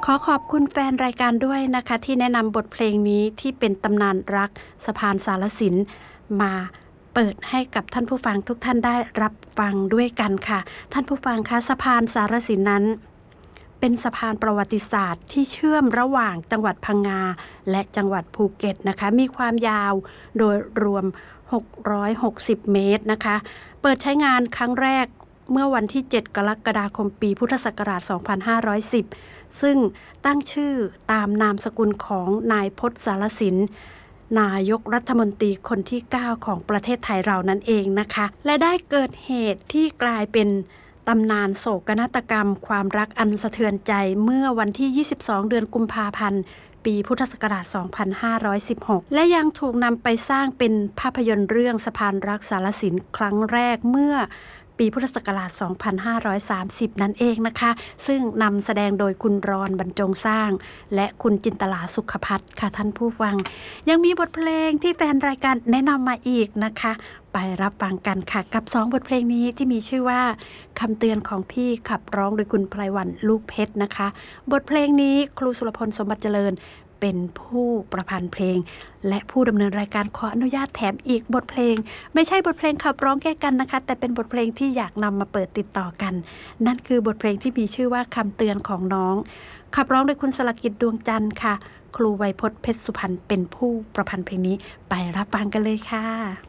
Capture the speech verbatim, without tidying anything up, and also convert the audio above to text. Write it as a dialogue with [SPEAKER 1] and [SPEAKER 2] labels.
[SPEAKER 1] ขอขอบคุณแฟนรายการด้วยนะคะที่แนะนำบทเพลงนี้ที่เป็นตำนานรักสะพานสารสินมาเปิดให้กับท่านผู้ฟังทุกท่านได้รับฟังด้วยกันค่ะท่านผู้ฟังคะสะพานสารสินนั้นเป็นสะพานประวัติศาสตร์ที่เชื่อมระหว่างจังหวัดพังงาและจังหวัดภูเก็ตนะคะมีความยาวโดยรวมหกร้อยหกสิบเมตรนะคะเปิดใช้งานครั้งแรกเมื่อวันที่เจ็ดกรกฎาคมปีพุทธศักราชสองพันห้าร้อยสิบซึ่งตั้งชื่อตามนามสกุลของนายพจน์สารสินนายกรัฐมนตรีคนที่เก้าของประเทศไทยเรานั่นเองนะคะและได้เกิดเหตุที่กลายเป็นตำนานโศกนาฏกรรมความรักอันสะเทือนใจเมื่อวันที่ยี่สิบสองเดือนกุมภาพันธ์ปีพุทธศักราชสองพันห้าร้อยสิบหกและยังถูกนำไปสร้างเป็นภาพยนตร์เรื่องสะพานรักสารสินครั้งแรกเมื่อปีพุทธศักราชสองพันห้าร้อยสามสิบนั่นเองนะคะซึ่งนำแสดงโดยคุณรอนบรรจงสร้างและคุณจินตลาสุขพัฒน์ค่ะท่านผู้ฟังยังมีบทเพลงที่แฟนรายการแนะนำมาอีกนะคะไปรับฟังกันค่ะกับสองบทเพลงนี้ที่มีชื่อว่าคำเตือนของพี่ขับร้องโดยคุณไพรวันลูกเพชรนะคะบทเพลงนี้ครูสุรพลสมบัติเจริญเป็นผู้ประพันธ์เพลงและผู้ดำเนินรายการขออนุญาตแถมอีกบทเพลงไม่ใช่บทเพลงขับร้องแก้กันนะคะแต่เป็นบทเพลงที่อยากนำมาเปิดติดต่อกันนั่นคือบทเพลงที่มีชื่อว่าคำเตือนของน้องขับร้องโดยคุณสลกิจดวงจันทร์ค่ะครูไวยพจน์เพชรสุพรรณเป็นผู้ประพันธ์เพลงนี้ไปรับฟังกันเลยค่ะ